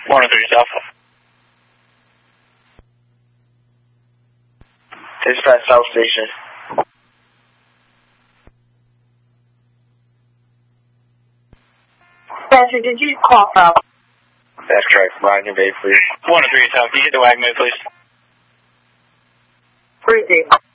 103 South. Dispatch South Station. Spencer, did you call South? That's correct. Wagner Bay, please. 103 South. Can you hit the Wagner, please? 30.